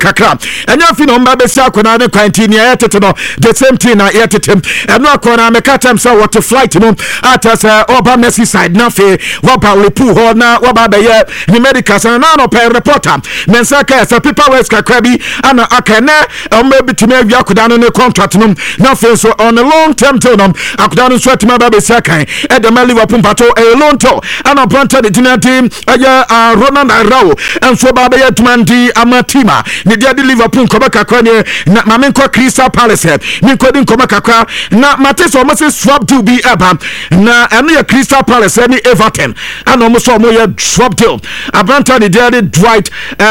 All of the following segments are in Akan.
kakra enya fi no mba be sia akona ne quarantine ya tete no the same thing na ya tete eno akona me katam say what flight no ata say oba Mercy side na fe waba lepu ho na waba be ye ni medical say na no per reporter mensaka say people west kakra bi ana akane mba bitime awia akoda no ne contract no na fe so on a long term till no akoda no so atima ba be sia kan e de Liverpool pato e long to ana planta de dinati aya Ronald Arao enso ba be yetmandi amatima ne dia de Liverpool ko ba kakra ne na mamenko Crystal Palace ni ko din ko ba kakra na Matisse o mose swap to be aba na eno ya Crystal Palace ni Everton ana mo so mo ya swap deal abranta de dia de Dwight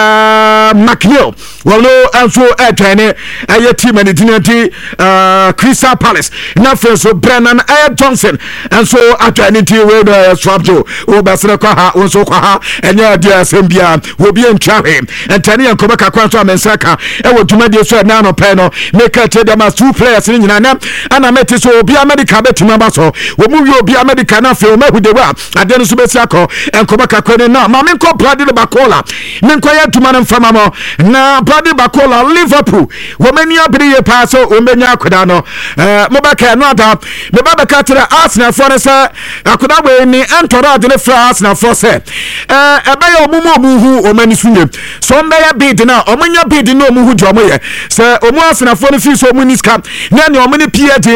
McNeil well no enso etene aya team ne dinati Crystal Palace na so Brennan Johnson enso atene we do swap deal o basere kwa ha o so kwa ha enya dia sembia wo bi entwahe entane yankoba kakwa so amensaka e wo dwumade so na no pe no make it them as two players ni nyina na ana meti so obi America betima ba so wo mu wi obi America na fe o ma hudewa ade no so besi akọ enkoba kakwa ni na ma menko Bradley Bakola menko ya dwuma no mfama mo na Bradley Bakola Liverpool wo mani abiri ye pa so o menya akoda no mo ba ka no ada me ba ba ka tira Arsenal for ne say akoda we ni entora de fra Arsenal for say ebe ya omuhu o mani sunye so mbe ya bid na omunya bid na omuhu jo moye se omu Arsenal for ne fi so omu niska na ne omuni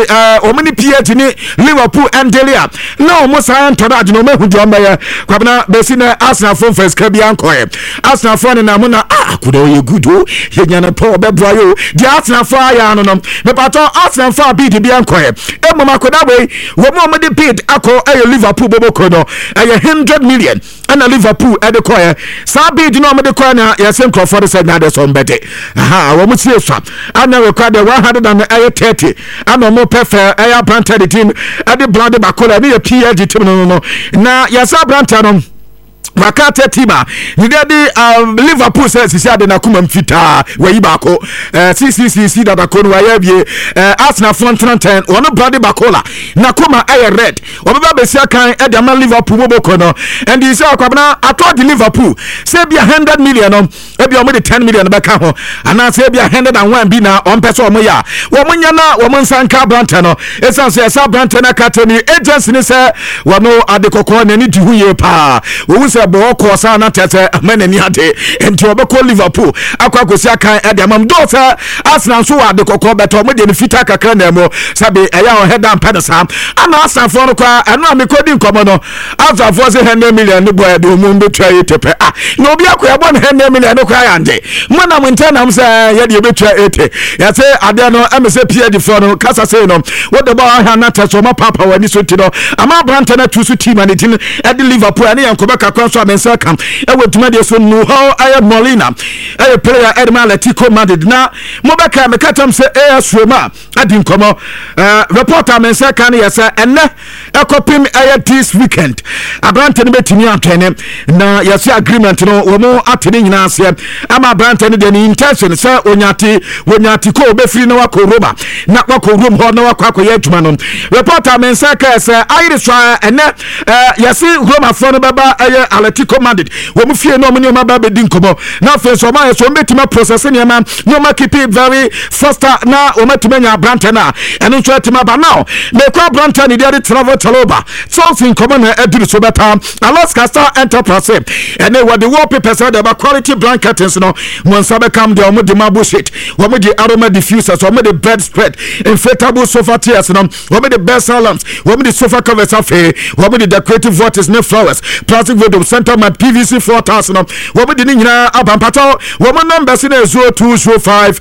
PhD ni Liverpool Angelia na omu sa entora de no mehu jo mbe kwabna besi na Arsenal for first ka bi ankoye Arsenal for ne na mo na akoda ye good o ye nyana po be bra yo di Arsenal for ya no me pato Arsenal for bid bi ankoye emma akoda we wo mo de bid akọ Liverpool bobo kono 100 million and Liverpool at the choir sabi di no me de choir na yesen Crawford said na de so mbede wo mu tie so and na record 130 and mo prefer air Brantford the team at the Bradley Bakola ni PhD team no na yesa Brantford no Makate tima ni dedi Liverpool says si ade na kuma mfita wayi bako CCC da bako no ya bie Arsenal Fontaine ono Bradley Bakola na kuma aye red obeba besia kan e de ma Liverpool boboko no and he say akwabna atọ di Liverpool say bia 100 million no e bia o mo de 10 million be ka ho ana say bia 101 bi na on pese o mo ya wo mo nya na wo mo nsanka Brantford no esan say esa Brantford na Academy agency ni say wo no adekoko na ni di huye pa wo say bo ko sa na tete manani ade enti obeko Liverpool akwa kosi akan ade amam do say Arsenal so wa adekoko beto mo de ni fita kakra na mo sabe eya o head and pedal ana Arsenal for no kwa anu amekodi nkomo no Arsenal for say 100 million ni boy de mo betua yetepe no obi akwa ebo na 100 million no kwa yande mo na mo ntana am say ye de betua 80 ya say ade no am say PhD for no kasa say no what the ball ha na teso ma papa wani so ti no ama Brantford na tu su team and tin e de Liverpool ani yankoba kakra so amensa kam e wotuma de so no how I Molina e player Edma Atletico Madrid na mo ba ka me katam say AS Roma adi nkomo reporter amensa kan yesa enne ekopim this weekend Brantford betimi atene na yesi agreement no wo mo atene nyina ase ama Brantford de ni intention say onyati ko obefiri na wako Roma na wako Roma ho na wako akoye adwuma no reporter amensa ka say Irish enne yesi Roma for no baba Atletico Madrid wo mu fie no mo ne ma ba be din komo na fe so ma so metima process ne ma no ma keep it very faster na o metima nya Brantford na eno so etima ba now me kwa Brantford ni dey travel taloba so sin komo na eduru so beta Alaska Star Enterprise and they were the wallpapers of the quality blankets no mo sabe kam de o mo de mabo sheet wo mo de aroma diffusers wo mo de bed spread inflatable sofa chairs no wo mo de best lamps wo mo de sofa covers afi wo mo de decorative vortex no flowers plastic window center mat PVC 4000 no wo mo de ni nyina abampato wo mo numbers na 0205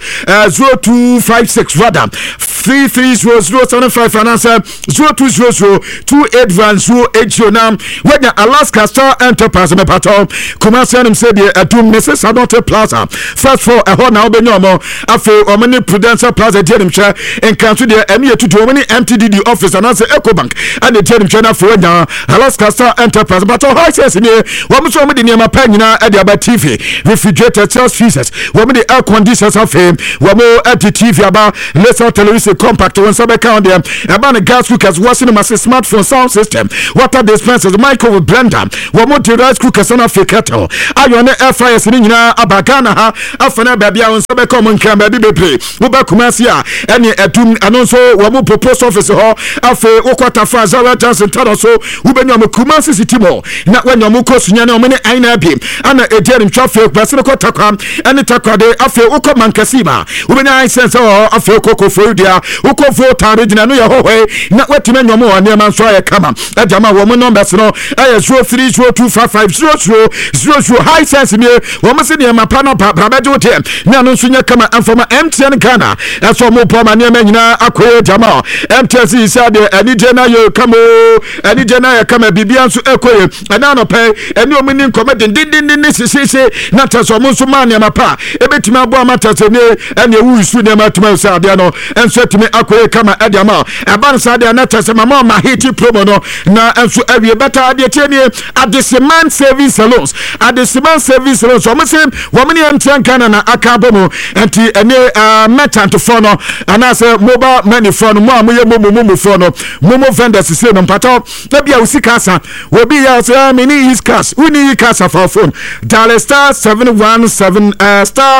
0256 rather 330075 and answer 0200 281080 nam when Alaska Star Enterprise me pato commercial nim say the atum Mrs. Sanote Plaza first for a ho na obenyomo afi omani Prudential Plaza denim hwe enkanto de emi etutu omani MTDD office and answer Ecobank and the denim hwe na for Alaska Star Enterprise but how says in ne wɔn so wɔn de nneɛma pa nyinaa ɛde aba TV refrigerator sales freezers wɔn de air conditioners afei wɔn ɛde TV aba laser television compact wɔn nsa bɛka wɔn deɛ ɛba ne gas cookers washing machine smartphone sound system water dispensers microwave blender wɔn de rice cookers na afei kettle ayɔ ne air fryers ne nyinaa aba Ghana ha afa na baabi a wɔn nsa bɛka wɔn nkran baabi bebree wɔbɛ kumasi a ɛne ɛdum ɛno nso wɔn post office hɔ afei wɔkɔta fa Zara Johnson tano so wobɛnya wɔn kumasi city mall na wɔnya wɔn kɔ sunya ne wɔn ne aina bi ana ɛdi ne traffic bɛsi ne kɔ takwa ɛne takwa de afei wɔkɔ mankasima wobɛnya license hɔ afei kɔkɔ fodia wɔkɔ vote region no yɛ hɔ na wɔtime nyɔm wɔ nneɛma nso ayɛ kama ɛgyama wɔn numbers no ɛyɛ 0302550000 high sense ne wɔn se nneɛma pa no pa brabɛgye wo tɛ na no nso nyɛ kama amfama MTN Ghana ɛso mo pɔ ma nneɛma nyinaa akɔyɛ gyama MTN si sɛ de anigye na yɛ kama anigye na yɛ kama bibia nso ɛkɔyɛ ɛna no pɛ ɛne ɔmo ni nkɔmɛ dindindin sisisi na tɛsɛ ɔmo nso ma nneɛma pa ɛbɛtumi aboa ma tɛsɛ ne ɛne ɛwu isu nneɛma tuma sɛ adeɛ no ɛnso ɛtumi akɔyɛ kama ɛde ama ɛba no saa deɛ na tɛsɛ mama ɔma hiti promo no na ɛnso ɛwie bɛta adeɛ tie nie Adeseman Saving Salons Adeseman Saving Salons ɔmo se wɔmo ne MTN Ghana na aka abɔ mu ɛnti ɛne merchant fɔ no anaasɛ mobile money fɔ no mo a moyɛ momo fɔ no momo vendors se no mpata na bia wosi kasa wobi ya sɛ me ni is cash uni kasa for phone dial star 717 star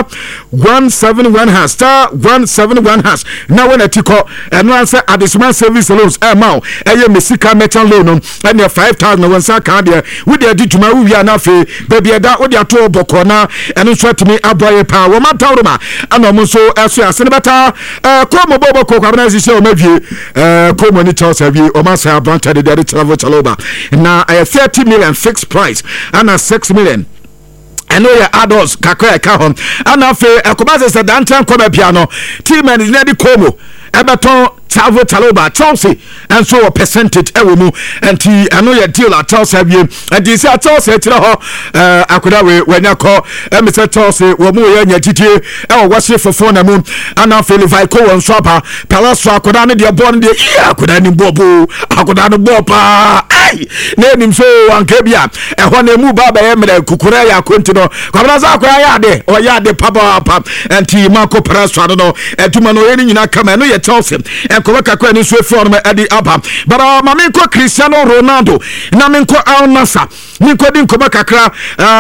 171 hash star 171 hash na wona tikɔ ɛno ansɛ Adeseman Saving Salons ɛma ɛyɛ mesika metal loan no ɛne 5000 na wonsa ka deɛ wode adi dwuma wo wia na afei baabi ɛda wode ato bɔkɔ na ɛno nso atumi aboa yɛ paa wɔma tawroma ana ɔmo nso ɛso ase ne bɛta kɔmɔ bɔbɔ kɔ kwabena sisi ɔmo awie kɔmɔ ni Charles awie ɔmo asa abranta de travel chaloba na 30 million fixed price ana 6 million ɛno yɛ adults kakra ɛka hɔ ana afei ɛkɔba sɛ dantan kɔba bia no team and ne de kɔmɔ ɛbɛtɔn travel chaloba Chelsea and so a percentage ɛwɔ mu nti ɛno yɛ deal a Chelsea awie nti sɛ Chelsea ɛkyerɛ hɔ akoda we wanya kɔ ɛmɛ Chelsea wɔn mu yɛ nya titire ɛwɔ wɔsi fofo na mu ana afei Levi ko wɔn so aba Palace akoda ne deɛ bɔɔl ne deɛ akoda ne bɔɔ bo akoda ne bɔɔ paa na enim so anka bi a ɛhɔ na emu ba bɛyɛ mmerɛ kukura yɛ akonti no kwabena sɛ akoda yɛ ade ɔyɛ ade papaapa nti Marco Palace ano no ɛtuma no yɛ ne nyina kama ɛno yɛ Chelsea ɛnkɔmɛ kakra ne nso efi ɔno ɛde aba bara ma menkɔ Cristiano Ronaldo na menkɔ Al Nassr menkɔ di nkɔmɛ kakra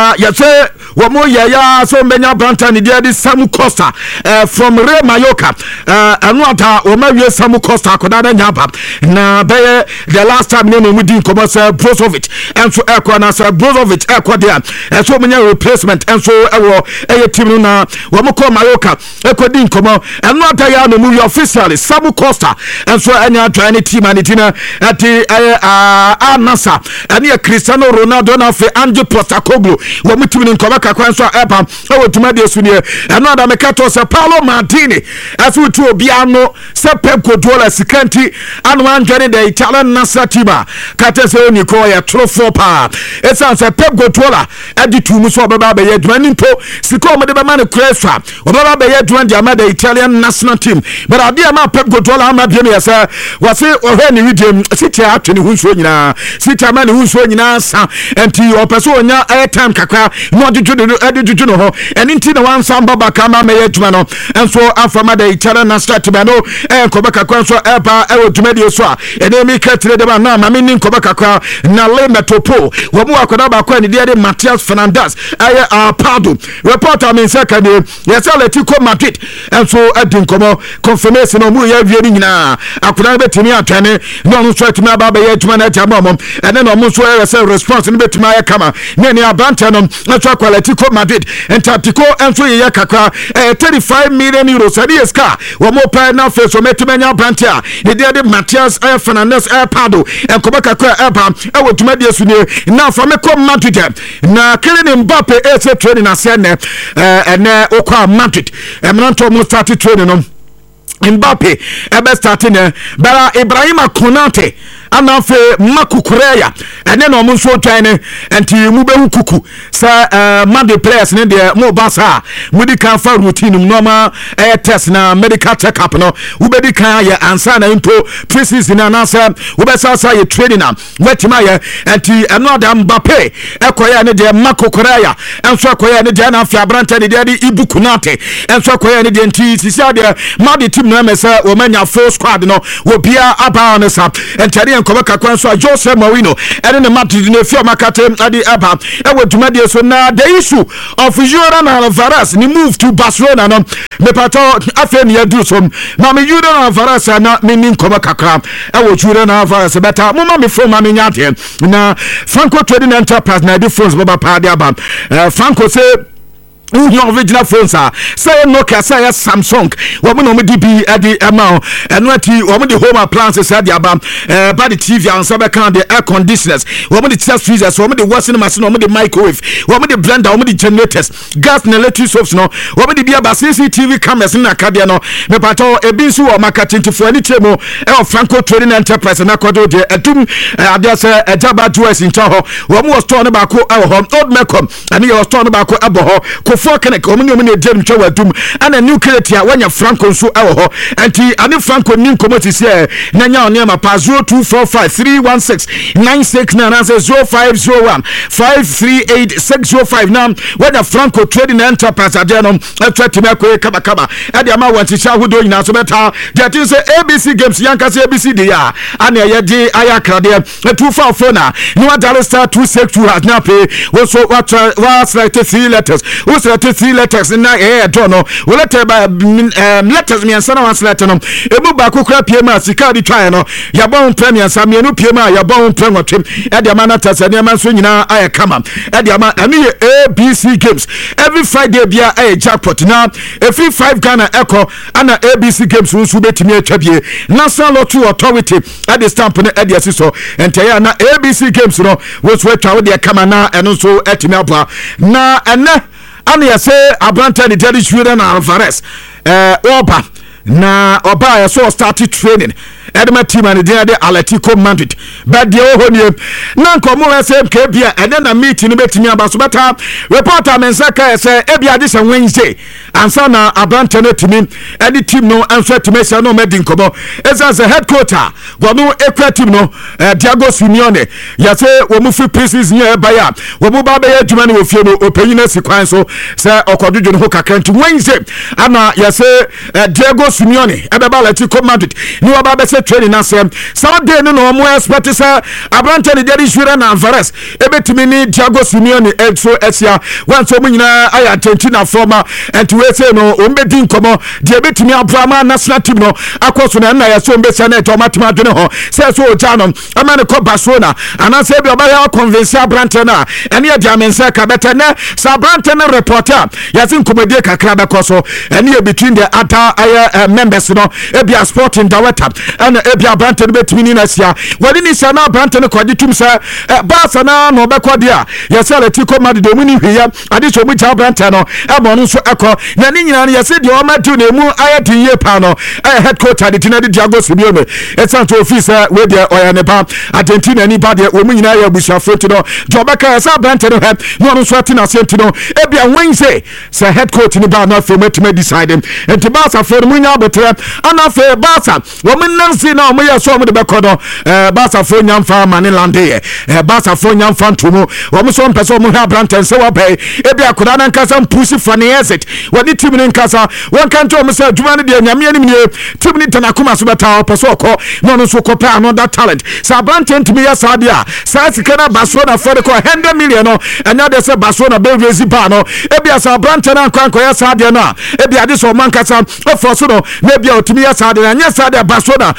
yɛsɛ wɔmo yɛya sɛ mbɛnya branta ne deɛ de Samu Costa from Real Mallorca ɛno ata wɔma wie Samu Costa akɔda na nya aba na bɛyɛ the last time ne no mu di nkɔmɛ sɛ Brozovic ɛnso ɛkɔ na sɛ Brozovic ɛkɔ deɛ ɛso ɔmo replacement ɛnso ɛwɔ ɛyɛ team no na wɔmo kɔ Mallorca ɛkɔ di nkɔmɛ ɛno ata yɛ no mu yɛ officially Samu Costa ɛnso ɛnya atwa ne team ani tina ɛte ɛyɛ Al Nassr ɛne yɛ Cristiano Ronaldo na afei Ange Postecoglou wɔmo team ne nkɔmɛ kakra nso ɛpa ɛwɔ tuma de so ne ɛno ada meka to sɛ Paulo Maldini ɛso tu obi ano sɛ Pep Guardiola sikanti ano anjane the Italian Nassr team kata sɛ oni ko yɛ trofo pa ɛsan sɛ Pep Guardiola ɛdi tu mu so ɔbɛba bɛyɛ adwuma ni mpo sika ɔmo de bɛma ne krɛfa ɔbɛba bɛyɛ adwuma de ama the Italian national team but ade ama Pep Guardiola ama bia me yɛsɛ wɔse ɔhɛ ne widiem City atwe ne hunsuo nyinaa City ama ne hunsuo nyinaa sa enti ɔpɛ so onya airtime kakra no de juju no ho ɛne nti na wansa mbaba kama mɛyɛ adwuma no ɛnso afama the Italian national team no ɛnkɔbɛ kakra nso ɛba ɛwɔ dwumadie so a ɛne mi kɛtire de ba na ma me ni nkɔbɛ kakra na Le Metopo wɔ mu akɔda ba kɔ ne de Matias Fernandes ɛyɛ Pardo reporter me sɛ ka ne yɛsɛ Atletico Madrid ɛnso adi nkɔmɔ confirmation no mu yɛ wie ni nyinaa akɔda bɛtumi atwɛne na ɔno nso atumi aba bɛyɛ adwuma na ɛti ama ɔmɔ ɛne na ɔmo nso ɛyɛ sɛ response no bɛtumi ayɛ kama ne ne abante no nso akɔ Atletico Madrid Atletico enso ye kakra 35 million euros adi eska wo mo pa na face o metimanya abante a ne de Matias Fernandes Pardo enkoba kakra eba e wotuma de su ne na fa me kom Madrid na Kylian Mbappe ese training ase ne ene okwa Madrid emranto mo start training no Mbappe ebe starting Bala Ibrahima Konate anafe Makukureya ene no mo so twan ne enti mu behu kuku sa Monday players ne de mo basa mudi kan fa routine normal test na medical check up no wo bedi kan ye ansa na into preseason na sa wo be sa ye training na wetima ye enti eno da Mbappe ekoya ne de Makukureya enso ekoya ne de na afia branta ne de Ibuku Nate enso ekoya ne de enti sisi de Madi team na mesa wo manya full squad no wo bia aba on sa enti nkoma kakwan so Jose Mourinho ene ne Madrid ne fio makate adi aba e wadumade so na the issue of Julian Alvarez ni move to Barcelona no me pato afa ne adu so ma me Julian Alvarez na me nkoma kakra e Julian Alvarez beta mo ma me from ma me nyate na Franco Trading Enterprise na di phones baba pa di aba Franco say no original phones say Nokia say Samsung woman no DB adi amount and what woman the home appliances adi abam by the TV and some kind the air conditioners woman the test freezers woman the washing machine woman the microwave woman the blender woman the generators gas and electric stoves no woman the beer CCTV cameras in Acadia no me pato e bin so marketing to for any chemo e Franco Trading Enterprise na kodo de atum adia say ejaba dues in taho woman was store no ba ko old Mecom and he was store no ba ko abo for connect omuni dem twa dum ana new creatia wanya Franco so ewo anti ani Franco nin komoti se na nya oni ma pa 0245316969 0501538605 now wanya Franco Trading Enterprise adenom atwati meko kaba ade ama wanti sha hudo nyina so beta dey say ABC games yanka say ABC dey ya ana ye di ayakrade 244 na no adare star 262 has now pay so what like 3 letters 3 letters na dono letter by letters me answer one letter no ebu ba kokura pma sika di twan no ya bon premier samienu pma ya bon premier twem e de mana tasania man so nyina aye kama e de ama ani ABC games every Friday bia jackpot na every 5 Ghana echo ana ABC games so betimi atwabie National Lottery Authority at the stamp na e de asiso entaya na ABC games no wo so atwa wo de kama na eno so etimi aba na ene and you say Abranta the Jerry Julian Alvarez oba na oba ya so started training Edema team and the Atletico Madrid but the ohoni na nkomo say kebia and then a meeting betimi aba so beta reporter mensaka say ebia this Wednesday ansa na Abranta no team any team no answer to Messi no made nkomo as a head coach gonu ekwa team no Diego Simeone ya say wo mu free preseason ya ba ya wo mu ba be adwuma no ofie no opanyina sikwan so say okodudwo no kakranti Wednesday ana ya say Diego Simeone ebeba Atletico Madrid ni wa ba be training na sem Saturday no no mo expect say Abranta de Jerry Julian Alvarez ebetimi ni Diego Simeone so esia wan so mu nyina aya Argentina former and we say no ombedi nkomo de ebetimi Abrama national team no akoso na ya so mbesa na tomatima dwene ho say so ojano amane ko Barcelona ana say bi obaya convince Abranta na ene ya diamensa ka beta na Abranta na reporter ya sin komedie kakra be koso ene between the other members no ebia sporting director and ebia Abranta between ni nasia wadi ni sana Abranta no kwadi tum sa Barca na no be kwadi a ya say Atletico Madrid do muni hwia ade so mu cha Abranta no e mo no so ekọ na ni nyina ya say de o ma do na mu ayedinye pa no head coach ade tinadi Diego Simeone esanto office we de oya ne ba Argentina ni ba de o mu nyina ya busha front no Jobeka ya say Abranta no no so ati na senti no ebia Wednesday say head coach ni ba na for me decide enti Barca for mu nya betre ana for Barca wo nansi na omo ya so mo de bekodo Barca for nyamfa mane lande Barca for nyamfa ntumu wo so mpeso mo ha Abranta se wo pay ebia koda na nkasa mpusi for ne exit woni team ni nkasa won kan to mo say adwuma ne de nyame ani mie team ni tanakuma so beta opeso ko no so ko pay another talent sa Abranta ntimi ya sadia sa sikana Barcelona for ko 100 million no anya de say Barcelona be raise ba no ebia sa Abranta na nkwan ya sadia na ebia de so man kasa o for so no na ebia otimi ya sadia anya sadia Barcelona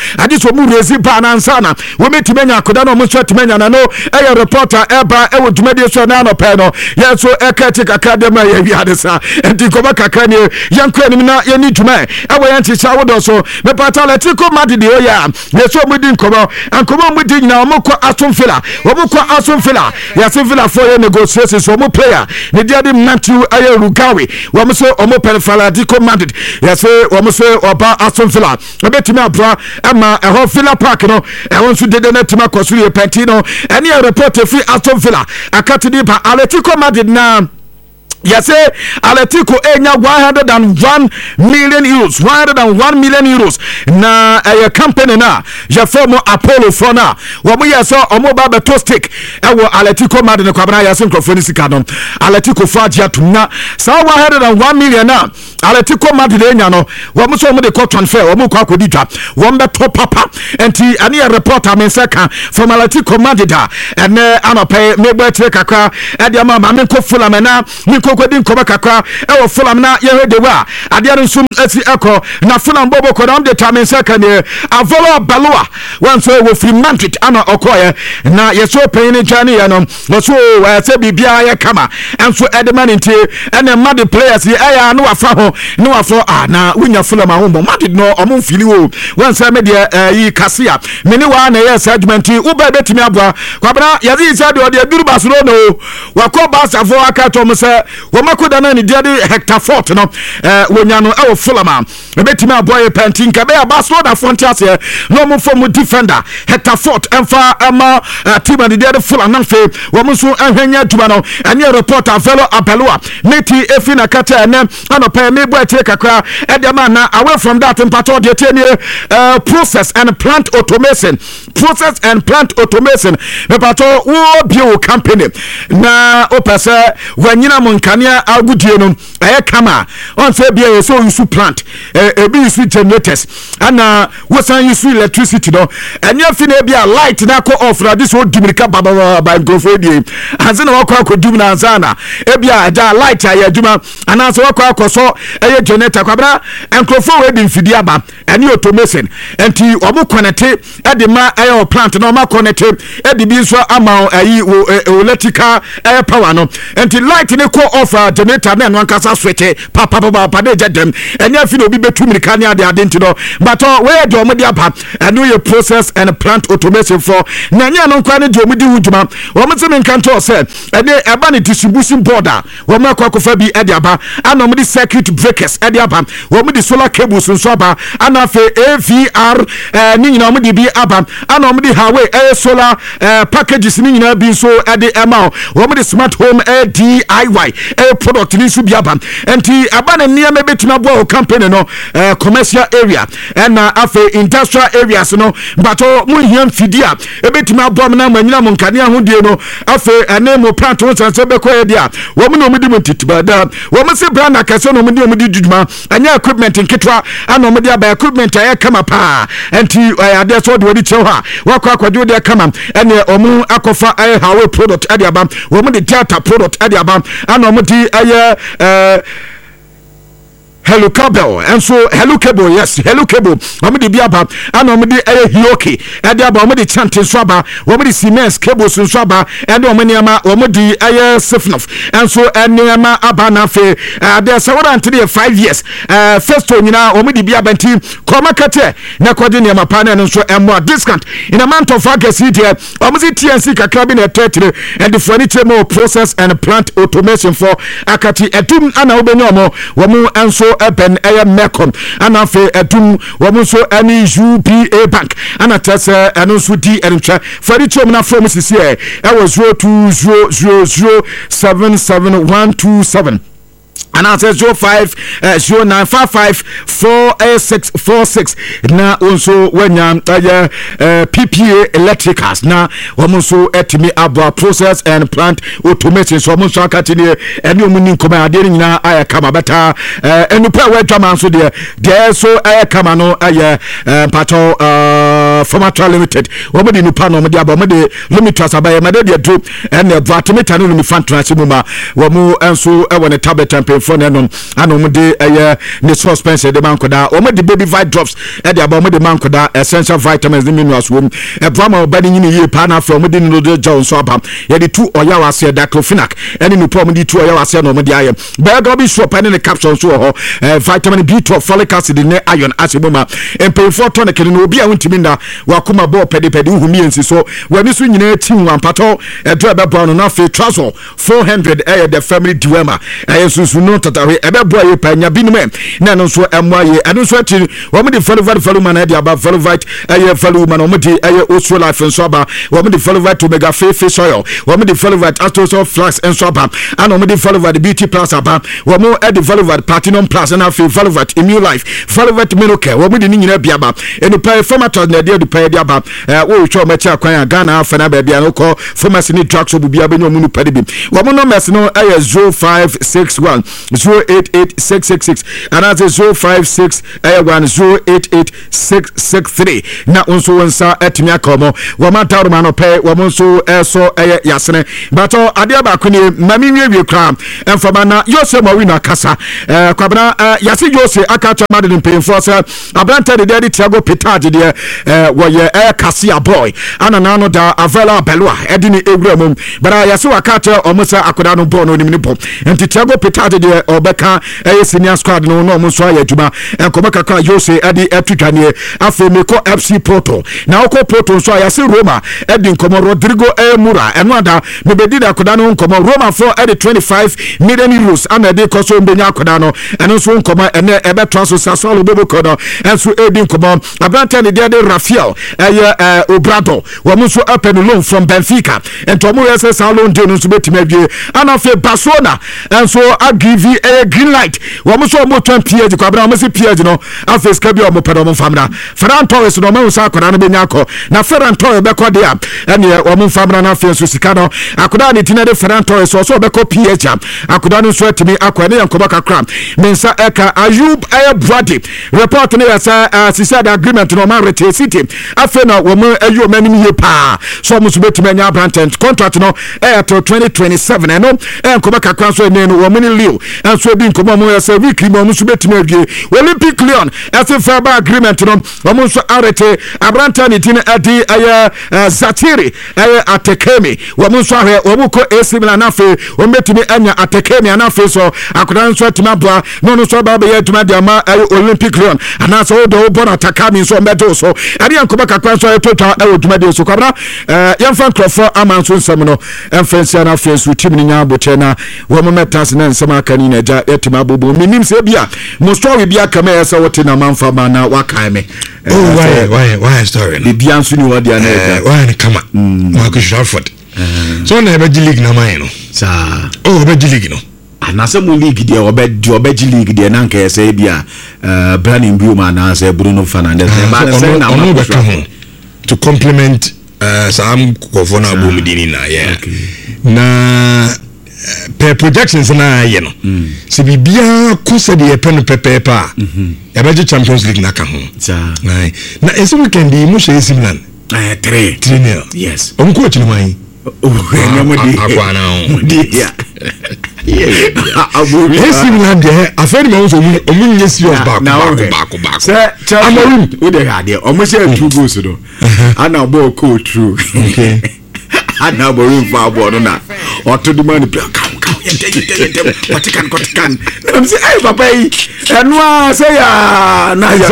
ade so mu rezi ba na ansana wo metimenya akoda no mo so timenya na no e reporter eba e wo dwumade so na no pe no yeso ekati kakade ma ye wiade sa enti ko ba kakane yanko anim na ye ni dwuma e wo yanti cha wo do so me pata Atletico Madrid o ya yeso mu di nkomo ankomo mu di nyina mo ko Aston Villa wo mo ko Aston Villa ya Aston Villa for ye negotiations so mo player ne dia di Matthew Rugawi wo mo so o mo Atletico Madrid yeso wo mo so oba Aston Villa obetimi abra ama e ho Villa Park no e won so dede na tima koso ye penti no ene report free Aston Villa akati di pa Atletico Madrid na Yes, Atletico enya 101 million euros. 101 million euros. Na a company na ya former Apollo Fona. Wamu yeso omo ba beto stick. Ewo Atletico Madrid kwa bana yasin krofoni sikadon. Atletico faji na sa 101 million na Atletico Madrid enya no. Wamu so omo de court transfer. Wamu kwa kodidwa. Wamu beto papa. Enti ani a reporter menseka from Atletico Madrid. Ene anope mebe tire kakra. Edi ama ma menko Fulham na kokodi nkoba kakra e wo Fulham na ye hede wa ade are nsum ati eko na Fulham bobo ko na determine saka ne Avolo Baloa wan so wo free Madrid ana okoye na yeso pen ni jani ye no so wa se bibia ye kama enso Edman nti ene Madrid players ye aya no wafa ho no wafo na wunya Fulham ahombo Madrid no omo fili wo wan se me de yi kasia meni wa na yes argument u ba betimi aboa kwabra yazi isa de ode duru Barcelona wako Barca fo akato mo se Wamakoda na ni dia de Hector Fort no wonya no e wo Fulham ebetimi aboye pentin ka be Barcelona Fontias no mo form defender Hector Fort emfa ama team and dia de Fulham na fe wo mo so ahwanya aduma no ene reporter fellow Abeloa meti efi na kata ene anopa me boy tire kakra e dia man na away from that impact de tie process and plant automation me pato wo bio company na opese wanyina monkania agudie no aye kama on say bia so use plant be use generators ana wosan use electricity no enya fi na bia light na ko off na this old dimirika baba by grofedie anze na wakwa kodum na anzana e bia da light aye aduma ana so wakwa akoso aye generator kwabra enkrofo we bi mfidi aba eni automation enti omo connect e de ma aye plant na omo connect e de bi so ama ayi electrical power no enti light ne ko off generator na no ankasa switch papa de jedem enya fi no obi betu mirika ne ade ntino but we de omo de apa eno ye process and plant automation for na nya no kwa ne de omo di huduma omo se men kanto se ene eba ne distribution board omo akwakofa bi e de aba ana omo di circuit breakers e de aba omo di solar cables nso aba ana fe AVR ni nyina omo di bi aba ana omo di highway solar packages ni nyina bi nso e de ema omo di smart home DIY product ni su biaba enti abana niam betuma bo company no commercial area and afa industrial areas no but mu hiam fidia betuma bo na manyina mo nkane ahodie no afa enemo plant won sanse bekoye dia wo mu no mu di mutitibada wo mu se brand akase no mu di duduma anya equipment nketwa ana mu di aba equipment aye kama pa enti ade so de wodi chew ha wakwa akwadwo de kama ene omu akofa highway product ade aba wo mu di data product ade aba ana mu di Hello Cable and so Hello Cable yes Hello Cable omedi biaba ana omedi hioki ade aba omedi chanting swaba omedi cement cables swaba ade omeni ama omedi sifnof and so enema aba na fe ade sawara until 5 years first onyina omedi biaba nti koma kate na kwade ne mapa na so more discount in a month of August here omedi TNC kakra bi na tetire and the furniture more process and plant automation for akati etum ana obenyomo womu anso eben mekom ana fe edum womuso ani UBA bank ana tese eno so di encha furniture na from sisi e was 0200777127 and answer 0509554646 na also wenya PPA electricals na womonso etimi abo process and plant automation so womonso akatini eni omuni nkoma ade nyina aya kama beta enupa wedwama so de so aya kama no aya pato Formator Limited womodi nupa no modi abo modi limiters abaye made de do and vatmeter no mi fantrase muma womu enso e wona tablet pemfo ne no ana omde ne suspension de mankoda omde baby vite drops e de aba omde mankoda essential vitamins ne minerals wom e brama obani nyine ye pa na fa omde no de jaw so aba ye de tu oya wase diclofenac ene no po omde tu oya wase no omde aye bega bi so pa ne capsule so ho vitamin B12 folic acid ne iron asiboma pemfo to ne kene no obi a wontimi nda wakoma bo pede uhumi ensi so wani so nyina ti wampato do ebe bo no na fa trouser 400 the family duema susu no tatawe ebe bo ye pa nya binum na no so emwa ye eno so ati wo me de follow man de aba follow vite follow man wo me de Ostro Life and Soba wo me de follow vite omega fish oil wo me de follow vite Astro Flax and Soba and wo me de follow vite beauty plus aba wo mo e de follow vite platinum plus and afi follow vite immune life follow vite minoke wo me de nyina bia ba eno pa formatos na de pa de aba wo hwo ma cha kwan Ghana afa na ba bia no ko pharmacy ni drugs obu bia be nyomu nu pa de bi wo mo no mes no 0561 088666 and as 056 10886663 na onso wonsa etimi akomo wo ma daruma no pe wo monso eso yasene but ade ba ko ni mami wie kra enfama na Yose Mawina kasa kwabna yase Yose akacha made in pay for say abranta de dey Thiago Petage de wo ye Kasia boy ana na no da Avela Belwa edini ewuramum but yase wakacha omusa akoda no ball no ni bom enti Thiago Petage de obeka senior squad no omuso ayaduma enkoba kaka Yose edi etwitwane afemeko FC Porto na oko Porto so yase Roma edi nkomo Rodrigo Mura enwada mebedi da akoda no nkomo Roma for edi 25 million euros ana de koso mbenya akoda no eno so nkomo ene ebe transfer Sassuolo beboko no enso edi nkomo abranta ne de Rafael Obrado wo muso open loan from Benfica entomo yase Sassuolo de no so betime wie ana fe Barcelona enso agive a green light wo muso mo twan PSG kwa bra mo se PSG no afa ska bi o mo pedo mo famna Ferran Torres no mo sa akoda no benya akọ na Ferran Torres be kọ de a ene wo mo famna na afa so sika no akoda ne tina de Ferran Torres so be kọ PSG akoda no so atimi akọ ne yankoba kakra mensa eka Ayub Brady report ne yasa said agreement no man rete city afa na wo mo ayo manim ye pa so mo so betimi anya brand contract no till 2027 eno yankoba kakra so ne no wo mo ni Leo enso bi nkomo mo yasa weekly mo so betimi awie Olympic Lyon as a fair agreement no wo mo so arete abranta ne tin adi Zatiri Atekemi wo mo so ahwe wo mo ko AC Milan afa wo betimi anya Atekemi anafa so akodan so atima boa no so ba be yetuma de ama Olympic Lyon ana so do bona Takami so medo so ade yankoba kakwa so total oduma de so kwabra yemfa crofo amanso nsem no emfensia na face team ni nya boche na wo mo metas na nsem aka ni na ja etima bobo minim se bia mo story bia kama yesa wote na manfa ma na wakan me why story the bia nso ni wodi ana why kama Marcus Rashford so na be league na man no sa be league no anase mo league de obeji league de na nka yesa bia Brandon Bruma na say Bruno Fernandes ba na say na mo to complement Sam Kofona Abumidini na na per projections na ye no se bibia ko se de pen pepepa e be Champions League na ka ho na ese weekend mu she Milan 3-0 yes on coach ni wan akwana Milan de aferi ma so omunye serious back say Amarim we dey had there omo say 2 goals do ana ball coach true okay ana Amarim fa ball no na otoduma ni play kan kotikan I'm say hey papa yi enwa say ya na ya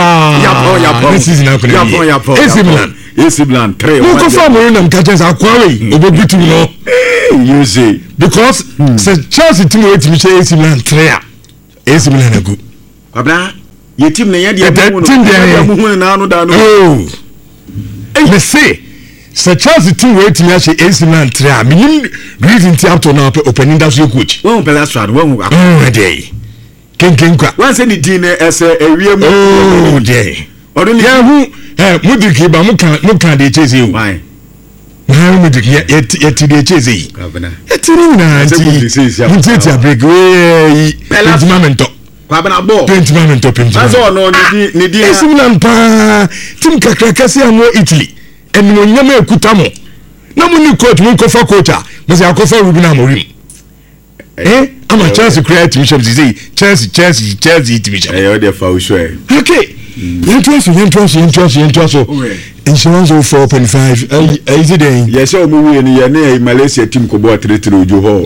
AC Milan 3 no ko fa mo na mkaje sa kwawe obobitu no you see because say Chelsea team wey team say AC Milan 3 AC Milan go abna ye team na ye de mu na anu da no me say Chelsea team wey team say AC Milan 3 minim reason ti up to now opening that coach won pe last round won dey ken kwa wan say ni din ese ewie mu dey odun ni hu mudiki ba muka de cheze you why na mudiki yeti de cheze yi etiri na anti muteti abeg we pentimento kwa bana ball pentimento aso no ni di Milan pa tim kakrakasi amo Italy enimo nyama ekuta mo na mo ni coach mo ko fa coach a mo se akofa Ruben Amorim ama Chelsea create mission say Chelsea mission eh the fa usho okay interest insurance 4.5 is it then yes o mu we ni ya na Malaysia team ko bo 3-3 ojo ho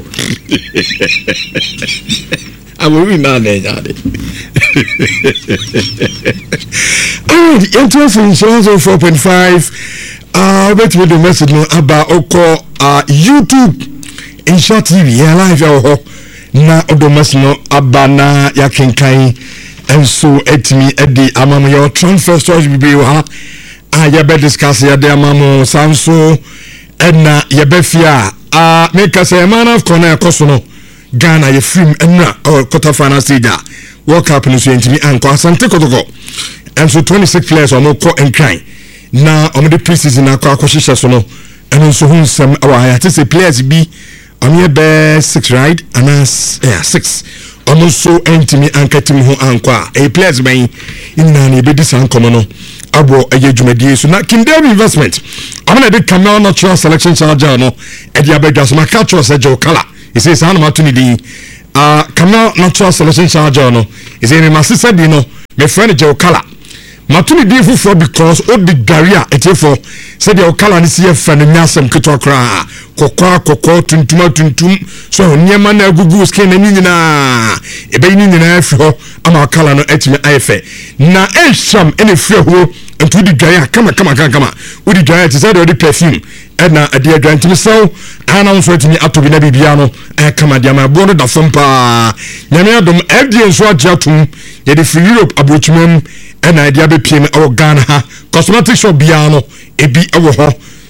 we na na interest insurance 4.5 bet me the message no about oko YouTube in short TV ya live ya ho na odomas no abana ya kenkan enso etimi edi amamu your transfer stories bi ha ya be discuss ya de amamu sanso na ya be fia make say man of corner ekoso no Ghana ye film enra quarter final stage World Cup no so entimi anko asante kotoko enso 26 players o mo ko enkan na o mo de preseason akọ akọhyehyɛ so no eno so hu nsɛm awa ya say players bi on be 6 right and 6 almost entimi ankatim ho anko a players ban inna na be disan komo no abo dwumadie so na Kindle investment amana de Camel natural selection charger no e dia bedwa so maka cho se Joe Kala e say sa na matuni di Camel natural selection charger no e say me masisa di no me friend Joe Kala matuni di fufu because o di garia etefo say the Kala ni see fa na nyasem keto kra kokko tuntum so nyema na gugu skin na nyina e be nyina afi ho ama Kala no etime ayefe na esham ene fi ho ntu di garia kama o di garia ti say the perfume na ade adwantimi so ana so etimi atobi na bibia no kama dia ma bono da fompa nyame adom fda so agiatum ye de free Europe abrochimam na dia be piem o Ghana ha cosmetic shop bia no ebi ewo ho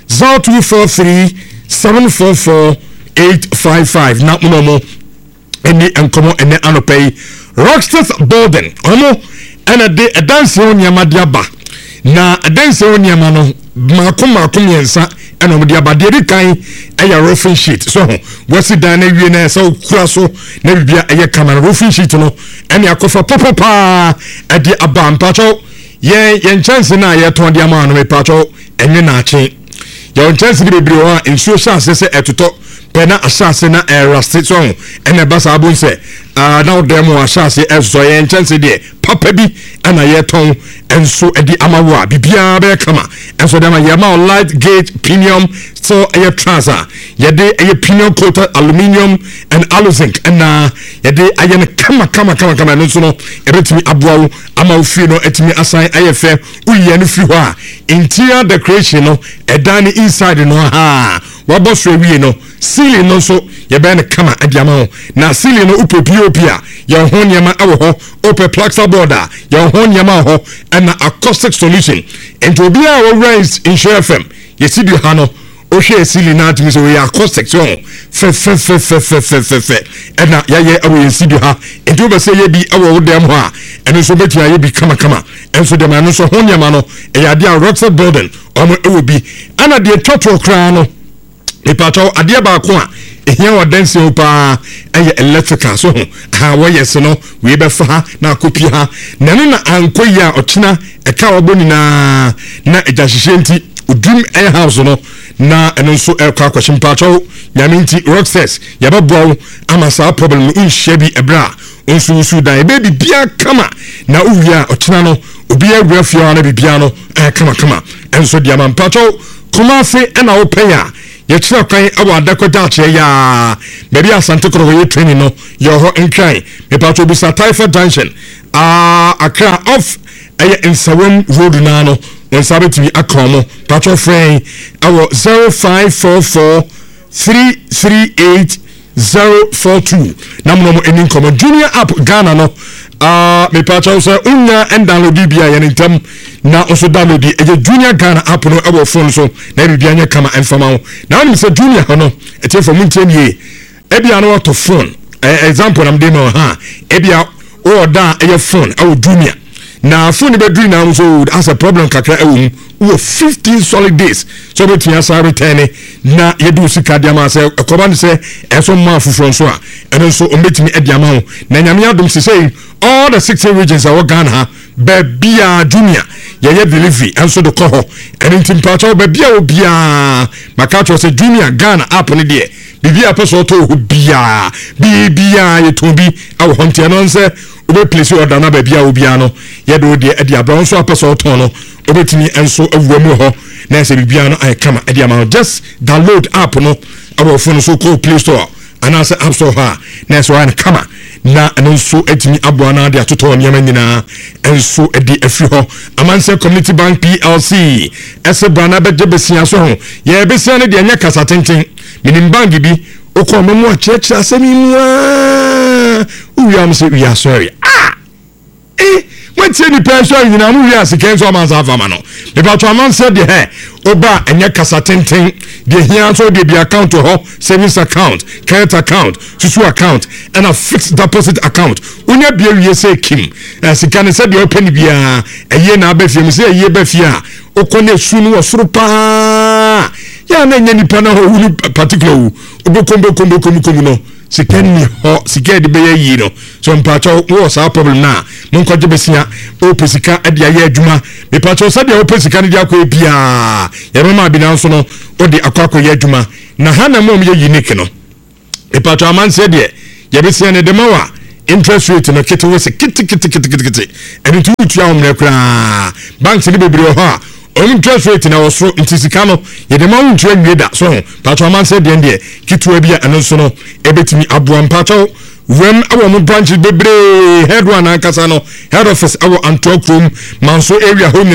0243 744 855 na unomo eni enkomo ene anopay Rockstars Bolden omo ena de dance on yamadia ba na dance on yamano makom yensa ena mo dia ba de kan eya roofing sheet so wasi dan na wie na so kura so na bibia eye camera roofing sheet no ena akofa popopa ade aba mpacho ye chance na ye ton dia ma no me pacho enwe na ache ye chance bi bebre ho a ensuo chance se etoto pena asase na rusty so ena basa abun se na odemo asase ezo ye chance de papa bi ana ye ton enso edi amawa bibia be kama enso dem ye ma light gauge premium so ye trouser ye de ye premium coated aluminium and aluzinc and ye de aye kama no so no ebetimi aboawo ama ofie no etimi asan ayefe uye no fi ho a interior decoration no edani inside no ha waboswe wie no ceiling no so ye be ne kama adiama na ceiling no upopia ye ho nyama awo ho ope plaster border ye ho nyama ho and acoustic solution and to be our raised in Share FM ye see the hano o share ceiling na timi so we acoustic so fe and na ye awo see the ha and to be say ye bi awo dem ho a and so beti ye bi kama and so dem no so ho nyama no e ya dia Rockstars Building omo e wo bi ana de toto kra no e pato ade ba ko a ehia wa dance opa eye electrical so ha wo yes no we be fa na kopi ha na no na ankoyi a ochina e ka waboni na ejahihye nti udum air house no na eno so e kwa kwashim pato nyame nti Rockstars ya babo ama sa problem no nhye bi ebra onsu dan e be bia kama na uwia ochina no obi awura fia na bibia no kama enso dia man pato kuma se na opeya ye chira kwan awa dakoda che ya baby asante kro ye training no yo ho nkran me pato bi sa Typhoid Junction Accra off in Sawam road na no on sabeti akomo pato friend awo 0544 338 042 namno eni komo junior app Ghana no me pato so unya and download bia ye ntam na also download the junior Ghana app no abo phone so na bibia nya kama enfama na oni say junior no e for muntie nie e bia no to phone example am dey no ha e bia order e phone awo junior na phone be do na so as a problem kakra e wo 15 solid days so be tia sa return na ye do sika dia ma say ekoba ne say eso ma fufuro so a eno so o metimi e dia ma ho na nyame adom se say all the 60 regions are Ghana bebia junior ye delivery and so the call and in tempacho bebia obia makacho say junior Ghana app ne de bibia person to bia ye to bi awo honte no nse obe place order na ba bia obia no ye do de ade abra nso person to no obetini enso awuamu ho na se bibia no ay kama ade ama just download app no abo phone so call Play Store and as App Store ha na so an kama na enso etimi aboa na de atoto nyama nyina enso edi afri ho Amanse Community Bank PLC ese brana beje besia so ho ye besia ne de anya kasa tenten minim bank bi okọ memo a church asemi mu uwi am se we are sorry what's any person you know we are seeking so man afama no because man said the hair oba enye kasa tenten the here so the account ho savings account current account susu account and a fixed deposit account unya bia wie say kim sikane said the open bia eye na abafia mu say eye bafia okone sunu wo soro pa ya na nya nipa na ho particular obokombo no sikeni ho sikedi be yi no so mpacho wo sa problem na monko je besia o pesika adia ya adwuma me pacho sa dia o pesika ne dia ko bia ya mama bi na nso no o de akwakọ ya adwuma na hana mom ye unique no me pacho Amanse de ya besia ne de mawa interest rate no kete wo se kiti eni tu ya omre kra banks ni bebre ho a interest rate na wasro ntisika no ye de mawu ntwe wieda so pacho Amanse de ndie kitu bia eno so no ebetimi aboa mpacho when our branches bebre head one ankasa no head office our Antwerp room manso area ho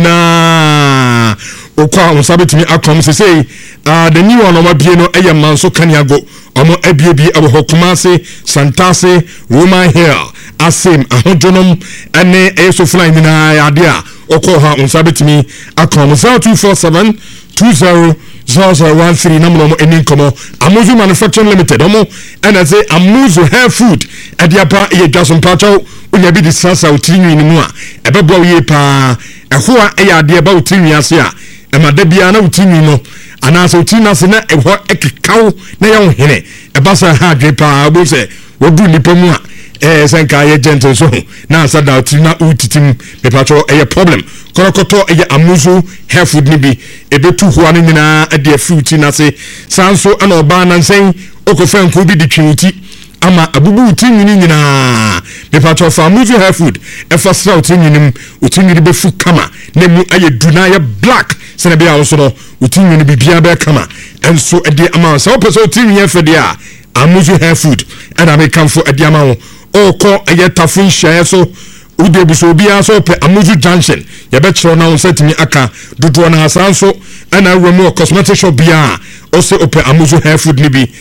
nyina okwa onsabetimi akom say the new one oma bie no eye manso kaniago omo abiebi abo Kumasi Santase Roman Hill asem ahojonom ene esofuna nyina yade a okọ ha onsabetimi akom 0247 20 0013 number eni komo Amuzu Manufacturing Limited omo and say Amuzu Hair Food adiapa ye dwaso mpacho onya bi di sasa utinwi ni mu a ebebo ye pa ehoa eya ade ba utinwi ase a emada bia na utinwi no anasa utinna se na eho ekekaw na ye hene ebasa ha adwe pa bo se wodu nipa mu a senka ye gentle so na sada utinna utitim me pacho eye problem korokoto eye Amuzu Hair Food ni bi ebetu ho an nyina ade fruit na se sanso ana oba na nsen okofa nko bi di twinti ama abubu utinwini nyina me pacho fa Amuzu Hair Food efasra utinwinim utinwini be fu kama na mu aye duna ye black sene be awo so no utinwini bibia be kama enso ade ama so person utinwini efede a Amuzu Hair Food and I come for ade ama wo okọ eye tafun hye so ude buso bia so pe Amuzu Junction ye be chiro na wonsatimi aka dodo na asanso ana awemu cosmetic shop bia o se ope Amuzu Hair Food ni bi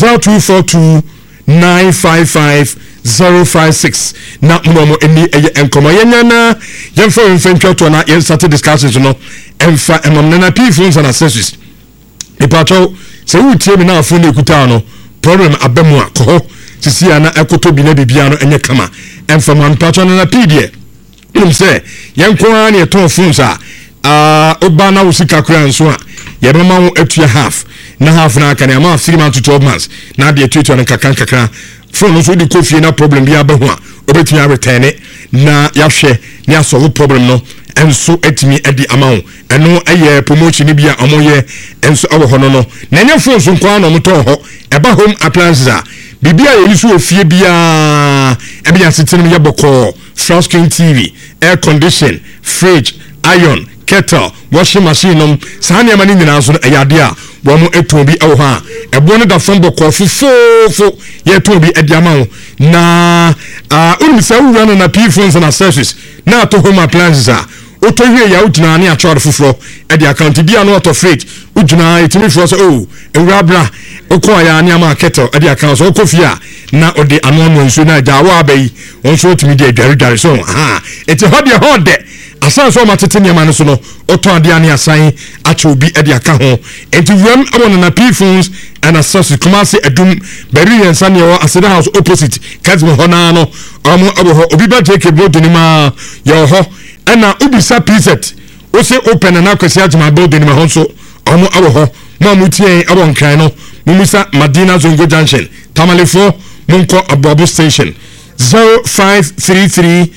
0242 955 056 na mmomo eni eye enkomo yenyana yemfa mfentwa to na yen start discussions no emfa emam na phones and accessories ipacho se wutie mi na afo na ekuta no problem abemu a ko sisi ana ekoto bi na bibia no enye kama emfa man pacho na pidie ilum se yenko an ye ton phones a oba na usika kura nso a ye mama wo atua half na half na aka na ma 3 months to 12 months na de atua no kakra phone so di kofi na problem bi abahu a obetumi a return na yahwe ni asolve problem no enso etimi edi amawo eno eye promotion bi a omoye enso awo hono no na nya phone so kwa na omoto ho eba home appliances a bibia ye yusu ofie bia ebia sitinu ye boko flat screen TV air condition fridge iron kettle washing machine sani amani nyina so ayade a wo mo eton bi awo ha ebo no da fon boko fofo ye ton bi ediama na unimisa wura na phones and accessories na to home appliances a oto hwe ya udina na achọ foforo e di account bia no auto freight udina etimi fo so ewrabra okọ ya ni ama kettle e di account so okofia na ode anono nso na jawa abai onso otimi di adware so eti hode asan so matete niam no so no oto ade ane asan acho obi e di aka ho enti wem abon na phones and accessories Kumasi Edum beri yensa ne wo Aseda House opposite Kazmo hona no omo abo obi ba jeke building ma yo ho ana ubisa preset o se open na kwesi ajima building ma ho so omo abo ho ma mutie abo nkran no mumisa Madina Zongo Junction Tamalefo Munko Abuabu Station 0533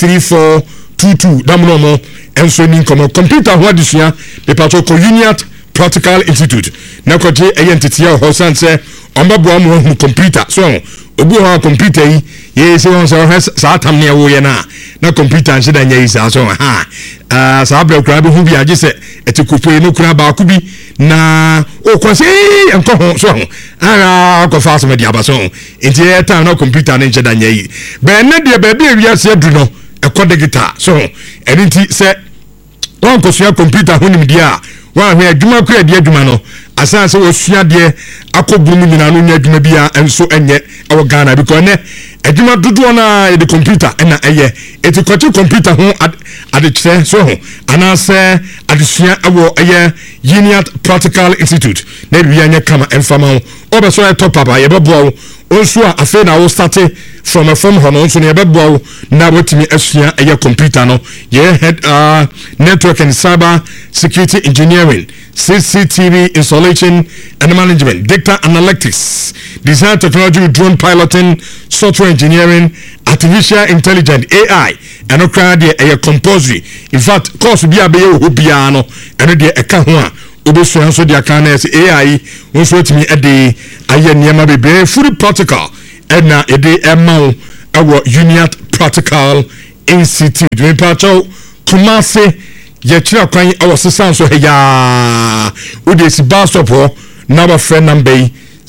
093422 damno mo enso ni komo computer ho adisua be pato ko Uniat Practical Institute na kwaje entity ho sanse ombaboa mo computer so obi ho computer yi ye se won so sa atam ne wo ye na computer nse da nyai sa so sa abra kura bi hu bi age se etikupo no kura ba ku bi na o kwase enko ho so ara ko fa so me dia ba so enti e time na computer ne nse da nyai be na de be bi wi ase adu no ekode guitar so enti se won ko so computer honim dia wa hwe adwuma kura de adwuma no asanse wo sua de akoburu mu nyina no nya adwuma bia enso enye e Ghana because ne adwuma dodo na e de computer na eye eti kwache computer ho ade kire so ho anase adesua ewo eye Union Practical Institute na bia nya kama emfama ho obeso e top papa ye bebo onso a afa na wo start from a form ho no onso ne bebo na wotimi asua eye computer no ye head network and cyber security engineering, CCTV installation and management, data analytics, design technology, drone piloting, software engineering, artificial intelligence, AI, and a compulsory. In fact, course be a biano and the account. Obeso so dia kan AI won so timi ade aye niam be fully practical and na ede emma our Union Practical Institute we pacho Kumase ye kira kwan awo sesan so ya wo de si bus stop ho number friend number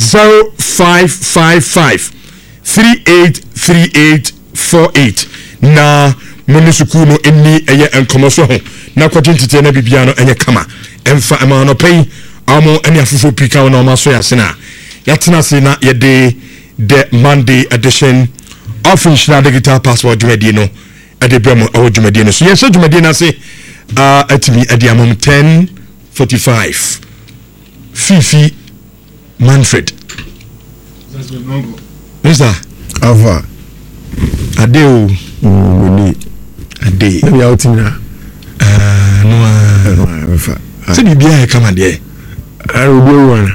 0555 383848 na munisuku no eni eye enkomoso ho na kwatintite na bibia no enye kama emfa emano pay amo eni afufo pika na ma so yasena yatena se na ye de the Monday edition of Inshira Digital Passport Jumadi no ade bremo awo Jumadi no so ye Jumadi na se atimi ade amom 10:45 Fifi Manfred Mr. Ava Adeo Moni Ade ya otimina no fa se bibia e kama de arobi wana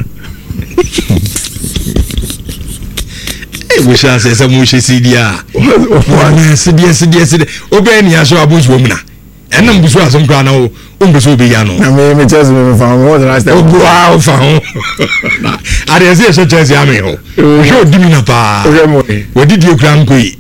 we shall say some mushi sidia wana sidia obeni aso abunsu omuna enam busu asom kwa na o mbeso obi ya no na me just me fa mo the last time wow fa ho are se se chance ame ho yo dimina pa wodi di okran ko yi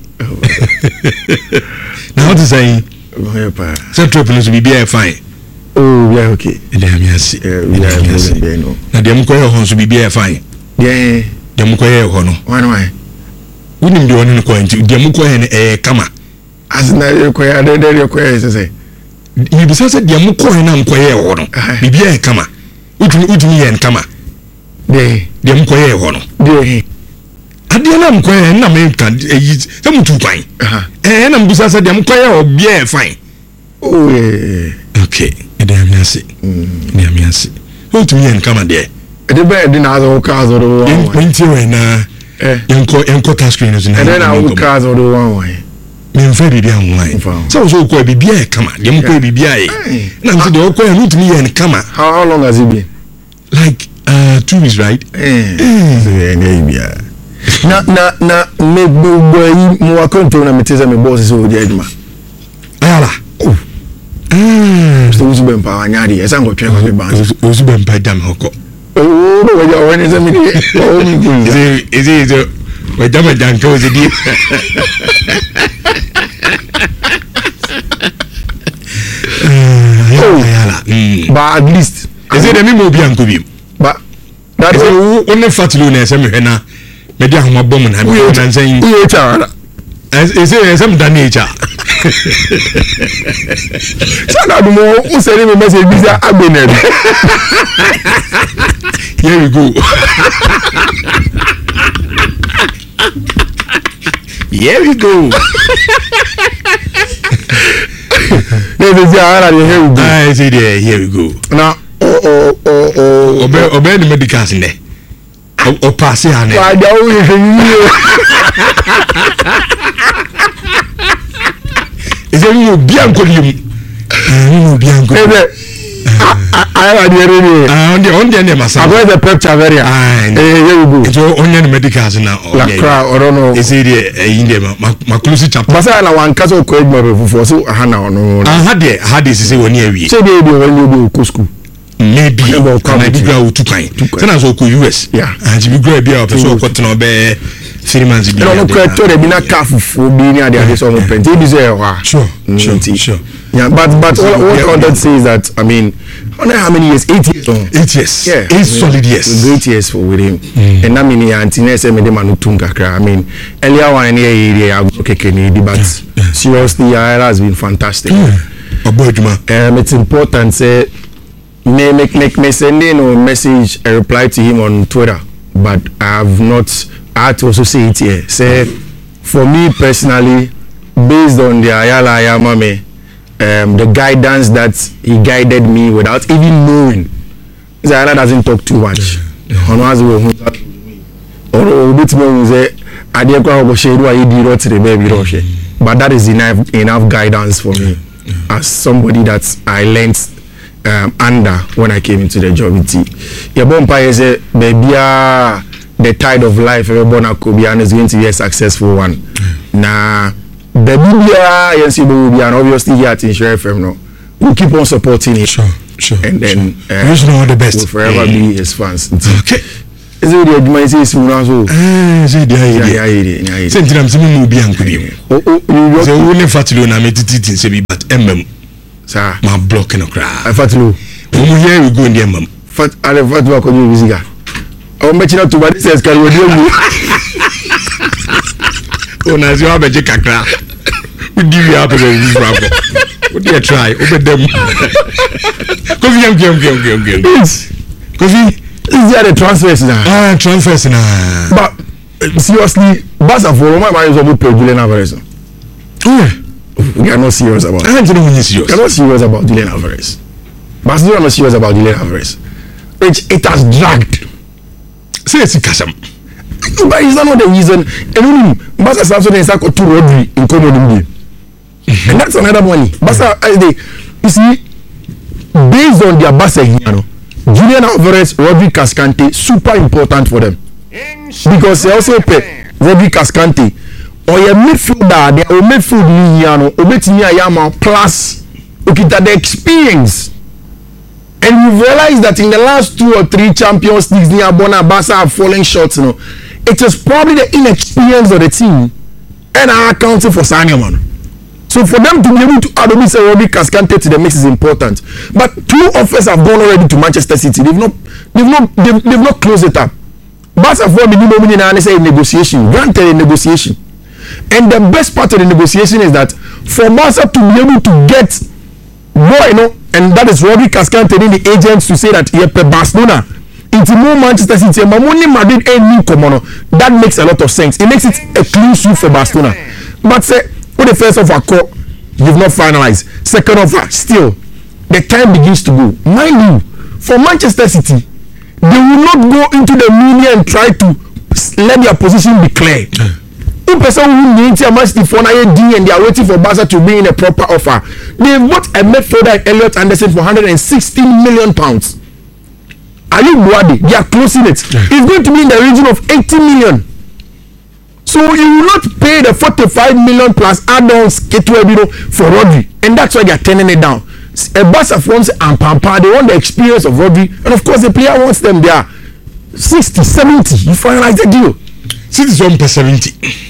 na what is saying pa se trip no be be fine oh yeah okay dem yasi no na dem ko yo ho so be be fine yeah dem ko yo ho no why unim de woni ko nti dem ko he kama asna ko ya de ko ya se you bisa se dem ko he na nko ye ho no bibia kama utumi ye kama de dem ko ye ho no de ade na nko ye na me kan eyi se mutu kwan na mbisa se dem ko ye o bia fine oh yeah okay dem yasi dem yasi utumi ye kama de be de na zo ka zo do wa point we na enko task screen no na and na ka zo do wa me mfa bibia online so ko bibia kama dem ko bibia na nti de ko ya utumi ye kama how long has it been like 2 weeks right na me boy mo akonto na meteza me boss so je aduma ayala so uzu bempa anyari esa ngotwe ko be ban uzu bempa dam hoko no we ja woni se mi o mi kun is we dam dan ko ze di ayala but at least is it me mo bi anko bi but that is only fatulu na se me hwe me di ahoma bom na me na nsan we chara is it some damage sana do mo o se me message bi sa agbena here we go here we go I say there here we go now obey the medicals in there o pass it on is there no bianco no bianco I on the massa avoid the picture very here we go so on the medicals now I don't know is it in the maclusi chapter basa na wan kaso ko egba before so aha na ono had this say woni awie say dey when you go school maybe maybe go to kind then so go US and you go be up so ko tena be 3 months bi no ko to de bi na kafufu bi ni ade so mo penti bi say sure yeah but what I want to say is that I mean I don't know how many years 8 years 8 years yeah 8 solid years great years for with him and I mean antine say me dem anu tunga kra I mean earlier one here okay but seriously it has been fantastic it's important say me sending a message a reply to him on Twitter but I had to also say it here say for me personally based on the Ayala Ayamame the guidance that he guided me without even knowing Zayana doesn't talk too much but that is enough guidance for me as somebody that I learned under when I came into the job with the tide of life everyone is going to be a successful one nah the Biblia, and obviously here at Insure FM, no, we'll keep on supporting it. Sure. And then wish him all the best. We'll forever be his fans. Okay. Is it the advice is so? Sentinel Simu will be angry. You only fatilo na meditating say but sir, my blocking a cry. Fatilo. Here we go in the mum. Fatilo ko you visiga. O mechina to body says can you do? Ona zio abeje kakra. We give you up to this bravo. What do you try? Open them. Kofi. Kofi. Is there the transfers now? Transfers now. But seriously, Barca for my mind is almost Julian Alvarez. We are not serious about it. I don't know when you're serious. We are not serious about Julian Alvarez. Barcelona are not serious about Julian Alvarez. Which it has dragged. Say it's Kasam. But it's not the reason. And Barca Samson is like to Rodri in Commodore. And that's another money. Barca, you see, based on their Barca, Julian Alvarez, Rodri Cascante, super important for them. Because they also pay Rodri Cascante or your midfielder, they are midfield Niano, Obetimia Yama plus Okita the experience. And we realize that in the last 2 or 3 Champions Leagues, near Bona Barca are falling short. It is probably the inexperience of the team and are accounting for Sanyaman. So for them to be able to add Rodri Cascante to the mix is important. But 2 offers have gone already to Manchester City. They've not closed it up. Barca for the moment and say negotiation, granted a negotiation. And the best part of the negotiation is that for Barca to be able to get more, and that is Rodri Cascante in the agents to say that Barcelona into more Manchester City, Mamoni Madrid and Newcomer. That makes a lot of sense. It makes it a clean sweep for Barcelona. But say, for the first offer, you've not finalized. Second offer, still, the time begins to go. Mind you, for Manchester City, they will not go into the media and try to let their position be clear. If person who needs a match for an ID and they are waiting for Barca to bring in a proper offer, they bought a midfielder Elliot Anderson for £116 million. Are you bloody? They are closing it. It's going to be in the region of 80 million. So you will not pay the 45 million plus add-ons for Rodri, and that's why they are turning it down. A Barca wants and Pampa, they want the experience of Rodri, and of course the player wants them there. 60, 70, you finalize the deal. 70%.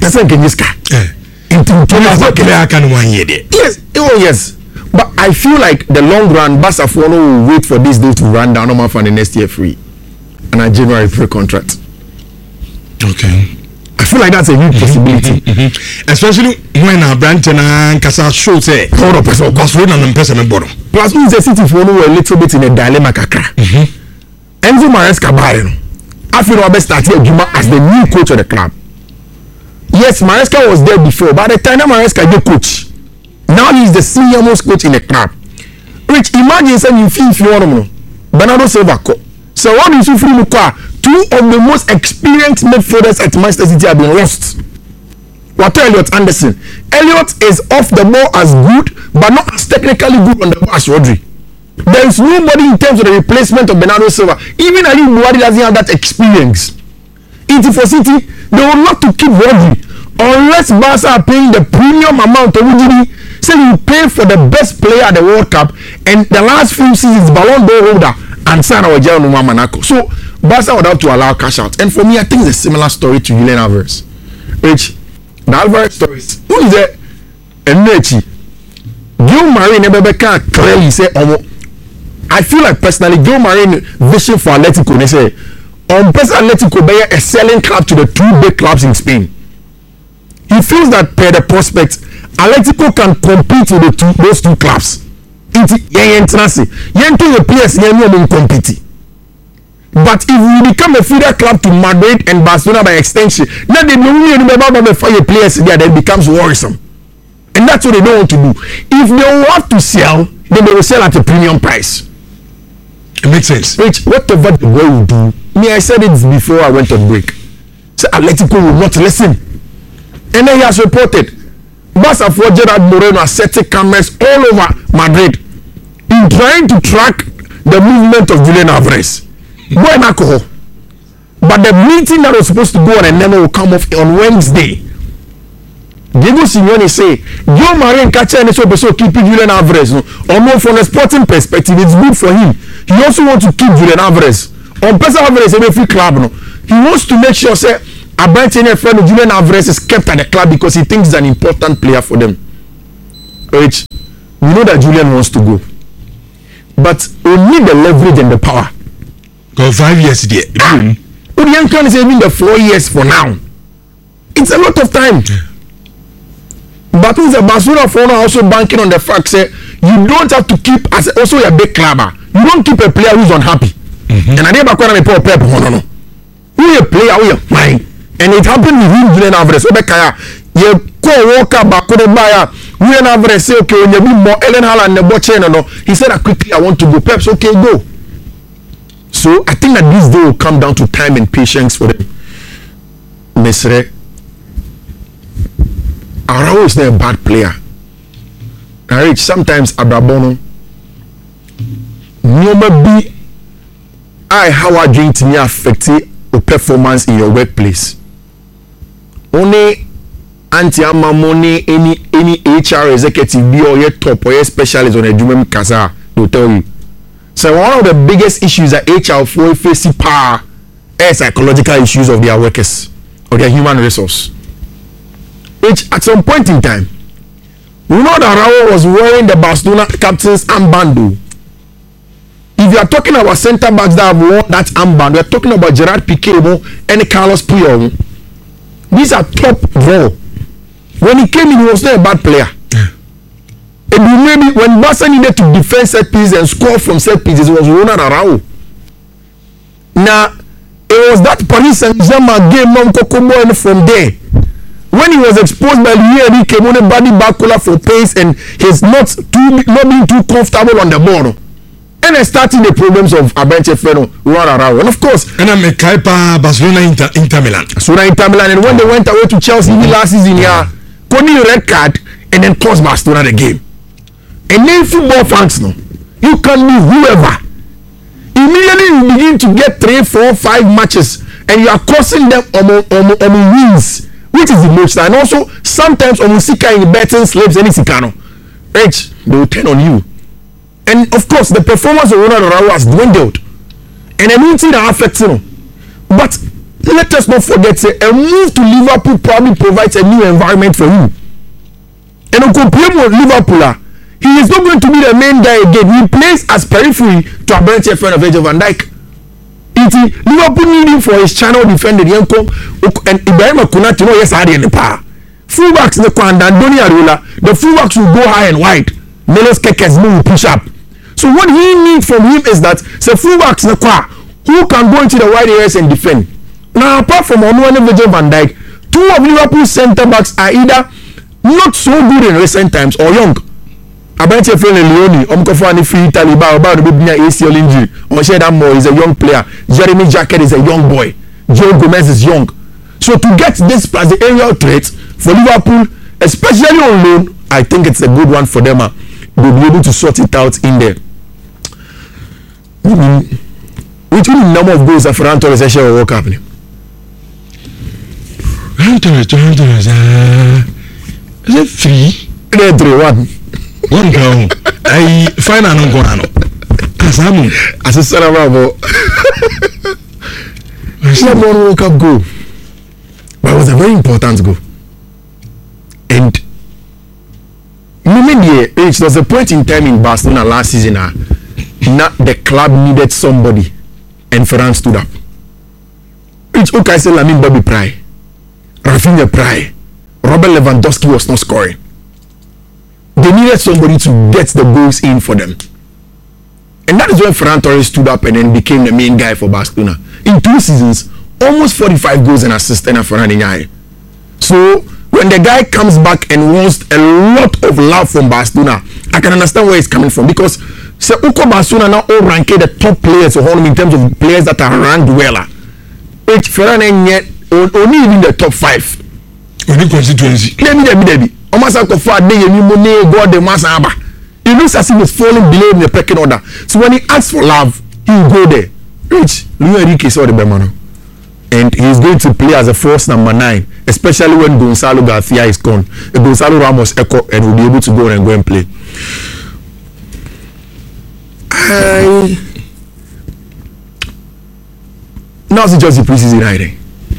Yes. But I feel like the long run, Barca will wait for this deal to run down for the next year free, and a January free contract. Okay. I feel like that's a huge possibility. Especially when a branch and Casa show say, hold up, Barcelona and person bottom. Plus, we the City for a little bit in a dilemma. Enzo Maresca Bayern. I feel Robert started Juma as the new coach of the club. Yes, Maresca was there before, but at the time Maresca is the coach. Now he is the senior most coach in the club. Rich, imagine saying you feel if you want to Bernardo Silva. So what is you feel? 2 of the most experienced midfielders at Manchester City have been lost. What Elliot Anderson? Elliot is off the ball as good, but not as technically good on the ball as Rodri. There is nobody in terms of the replacement of Bernardo Silva. Even Ali Buhari doesn't have that experience. Into for City, they will not to keep Rodri unless Barca are paying the premium amount of Rodri. say you pay for the best player at the World Cup and the last few seasons Ballon d'Or holder and Sana Ojao Numa Monaco. So Barca would have to allow cash out. And for me, I think it's a similar story to Julian Alvarez. Which the Alvarez story is who is it? Enechi. Gil Marin never can clearly say I feel like personally Gil Marin vision for Atletico, they say Atletico be a selling club to the two big clubs in Spain. He feels that per the prospect Atletico can compete with those two clubs. It's the players compete. But if we become a feeder club to Madrid and Barcelona by extension, then they don't remember the fire players there, then it becomes worrisome. And that's what they don't want to do. If they have to sell, then they will sell at a premium price. It makes sense. Which whatever the way will do, me, I said it before I went on break. So Atletico will not listen. And then he has reported Barca for Gerard Moreno has set cameras all over Madrid in trying to track the movement of Julian Alvarez. Boy, alcohol. But the meeting that was supposed to go on and never will come off on Wednesday. Diego Simeone say, Gil Marin catcher and so keeping Julian Alvarez. No? Or more from a sporting perspective, it's good for him. He also wants to keep Julian Alvarez. On Pesa Alvarez, a free club. No? He wants to make sure, say, a friend of Julian Alvarez is kept at the club because he thinks he's an important player for them. Which we know that Julian wants to go. But we need the leverage and the power. Go 5 years there. Odian is even the 4 years for now. It's a lot of time. But with the Barcelona for now also banking on the fact say you don't have to keep as also a big clubber. You don't keep a player who's unhappy. And I never call him a poor pep. No. Who a player who you mind. And it happened with him, Julian Alvarez. You co-worker back to the buyer. Julian Alvarez say, okay, when you be more Ellen Haaland the botcher, no. He said, quickly, I want to go. Pep's okay, go. So I think that this day will come down to time and patience for them. Mesre, Araujo is not a bad player. Rich, sometimes Abrabono, be how are you to me affect your performance in your workplace? Only anti-ama money, any HR executive be or your top or your specialist on a Jumem Kaza will tell you. So one of the biggest issues that HR for facing power is psychological issues of their workers or their human resource. Which at some point in time, we know that Raul was wearing the Barcelona captain's armband. If you are talking about centre backs that have worn that armband, we are talking about Gerard Piqué and Carlos Puyol. These are top draw. When he came in, he was not a bad player. And maybe when Barca needed to defend set pieces and score from set pieces, it was Ronald Araujo. Now, it was that Paris Saint-Germain game and from there. When he was exposed by Louis came on a body backcola for pace and he's not being too comfortable on the ball. And I started the problems of Abenche Feno, Ronald Araujo. And of course, and I'm a Kaipa Barcelona Inter Milan. Inter Milan, and when they went away to Chelsea last season, Cody red card and then cost Barcelona the game. And then football fans, no, you can be whoever. Immediately you begin to get 3, 4, 5 matches, and you are costing them on wins, which is the most. And also sometimes on Musika in betting slips any Sikano, H they will turn on you. And of course, the performance of Ronald Araujo has dwindled, and I don't see that affects him. But let us not forget, a move to Liverpool probably provides a new environment for him. And on compare with Liverpool, he is not going to be the main guy again. He plays as periphery to a bench friend of Virgil van Dijk. Liverpool need him for his channel defender, and Ibrahim Konate, yes, I in the power. Fullbacks in the Kwanda, Andoni Areola, the fullbacks will go high and wide. Melos Kekes will push up. So what he needs from him is that the fullbacks in the Kwa who can go into the wide areas and defend. Now, apart from Onuane Virgil van Dijk, 2 of Liverpool's centre backs are either not so good in recent times or young. Abenche Fene Leone, Omkofani Free Italy, about the ACL injury. Osheda Moore is a young player. Jeremy Jacket is a young boy. Joe Gomez is young. So to get this plus the aerial threat for Liverpool, especially on loan, I think it's a good one for them. They'll be able to sort it out in there. Which number of goals are Ferran Torres actually World Cup? Ferran Torres, is it 3? 3-1. One go. I find an uncle. Asamu. As a son of a one World Cup goal. But it was a very important goal. And there was a point in time in Barcelona last season the club needed somebody and Ferran stood up. Which okay said Lamine Bobby Pry, Rafinha Pry, Robert Lewandowski was not scoring. They needed somebody to get the goals in for them. And that is when Ferran Torres stood up and then became the main guy for Barcelona. In 2 seasons, almost 45 goals and assists and Ferran Torres. So when the guy comes back and wants a lot of love from Barcelona, I can understand where it's coming from, because Uko Barcelona now all rank the top players in terms of players that are ranked well. Ferran yet only in the top 5. Only constituency. Debbie. Omasa Kofa de Yemimone God the Masaba. He looks as if he's falling below in the pecking order. So when he asks for love, he will go there. Which Luis Enrique saw the Bemano. And he's going to play as a force number 9, especially when Gonzalo Garcia is gone. Gonzalo Ramos echo and will be able to go and play. Now it's just the preseason hiding.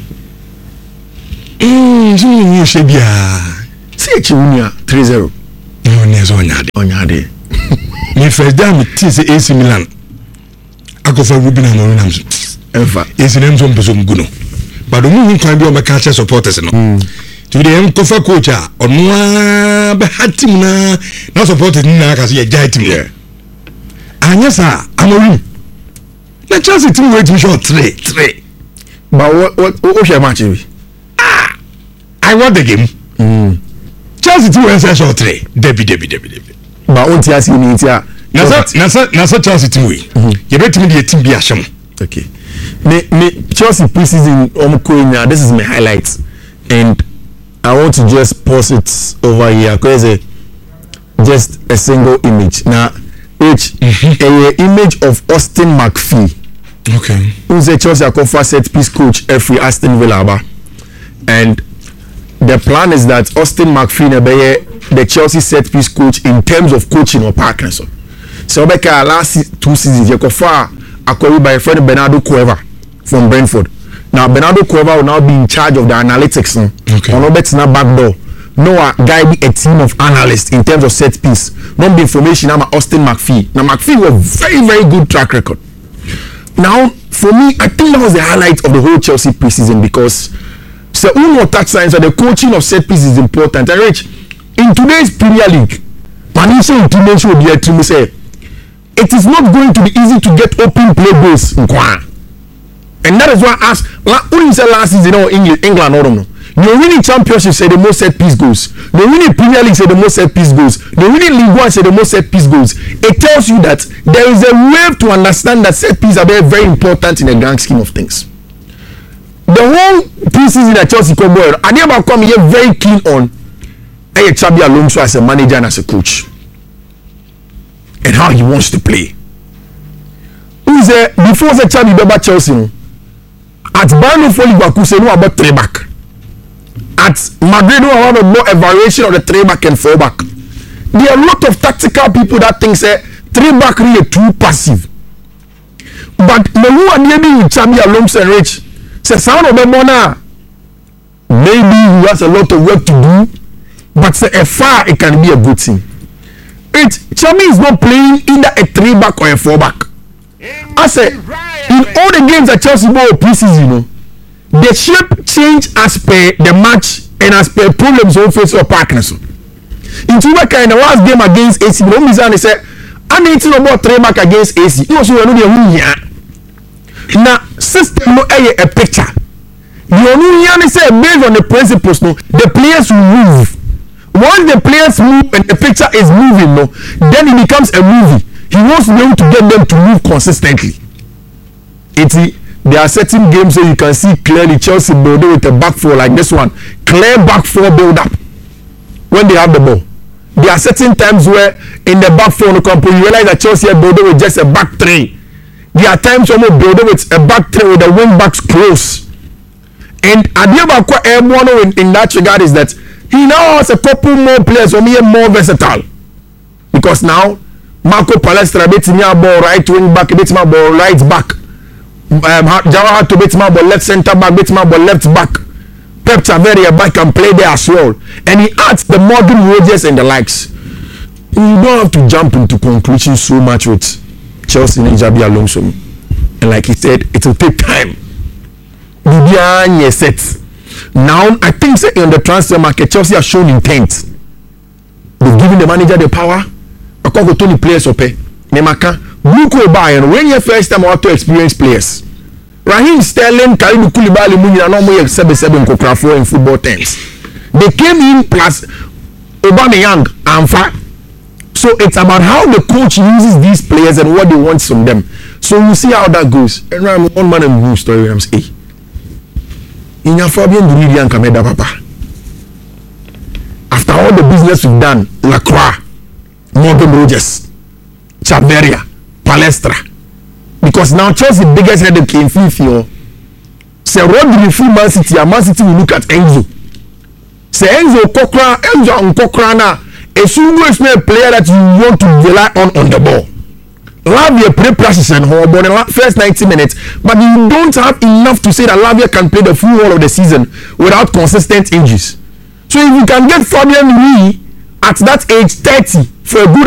You should be say Chiunia 3-0. No, never Onyade. My first time it is AC Milan. I go for Ruben Amorim. Ever. Yes, in Mzom Guno. But the moon can be on my catcher supporters. To the M. Kofa coach, or no, but had him now supported Nina as he died to me. And yes, sir, Amorim. The Chelsea team wait me short 3. But what your match? I want the game. Chelsea team went short 3. Debbie. But what you are seeing is Nasa Chelsea team way. You bet me the team be a sham. Okay. Me Chelsea preseason this is my highlights, and I want to just pause it over here because just a single image now, which a image of Austin McPhee. Okay. Who's a Chelsea set piece coach every Aston Villa, and the plan is that Austin McPhee the Chelsea set piece coach in terms of coaching or partners. So last 2 seasons you go far acquired by a friend Bernardo Cueva from Brentford. Now Bernardo Cueva will now be in charge of the analytics. Okay. On Robert's now back door. No guide a team of analysts in terms of set piece. Not the information about Austin McPhee. Now McPhee was very, very good track record. Now for me, I think that was the highlight of the whole Chelsea preseason, because so more touch signs and the coaching of set piece is important. And Rich, in today's Premier League, Manisha intimation will be a team say it is not going to be easy to get open play goals. And that is why I asked, last season England, I don't know. The winning championship say the most set piece goals. The winning Premier League say the most set piece goals. The winning League One say the most set piece goals. It tells you that there is a way to understand that set piece are very, very important in the grand scheme of things. The whole preseason at Chelsea Coboy, I never come here very keen on Xabi Alonso as a manager and as a coach, and how he wants to play. Who's there before the Xabi Beba Chelsea? At Bayern Liverpool, say no about 3 back. At Madrid, we have a more evaluation of the 3 back and 4 back. There are a lot of tactical people that think say 3 back really too passive. But the who are maybe Xabi Alonso and Rich say sound of them now. Maybe he has a lot of work to do, but say a far it can be a good thing. Xabi is not playing either a 3 back or a 4 back. I say in all the games that Chelsea ball preseason, the shape change as per the match and as per problems on face or partners. In Chubaka in the last game against AC, they said, I need to know about 3 back against AC. You also know the win here. Now, system no a picture. The only say based on the principles, no, the players will move. Once the players move and the picture is moving, no, then it becomes a movie. He wants to be able to get them to move consistently. There are certain games where you can see clearly Chelsea building with a back four like this one. Clear back four build up when they have the ball. There are certain times where in the back four you realize that Chelsea are building with just a back 3. There are times when we're building with a back 3 with the wing backs close. And Adiabakwa Airborne in that regard is that he now has a couple more players who are more versatile. because now Marco Palestra betimi ball right wing back, betimi ball right back. Jawa had to betimi ball left center back, betimi ball left back. Pep Taveria back can play there as well, and he adds the modern Rodgers and the likes. You don't have to jump into conclusions so much with Chelsea and Xabi Alonso, and like he said, it will take time. Set. Now I think in the transfer market, Chelsea has shown intent. They've given the manager the power. I can't go to the players up. Nemaka, Buko Bayern, when you first time out to experience players. Raheem Sterling, Kalidou Koulibaly, Munir, no more 7-7 Kokrafo in football terms. They came in plus Aubameyang and Fa. So it's about how the coach uses these players and what they want from them. So we'll see how that goes. And I'm one man and blue story. I'm saying, in your Fabian Duridian Kameda Papa. After all the business we've done, Lacroix, Morgan Rodgers, Chaveria, Palestra, because now Chelsea biggest headache in FIFA. Say Rodri free Man City, and Man City will look at Enzo. Say Enzo Kokra na a single player that you want to rely on the ball. Lavia play practice and hold on the first 90 minutes, but you don't have enough to say that Lavia can play the full whole of the season without consistent injuries. So if you can get Fabian Ruiz at that age 30 for a good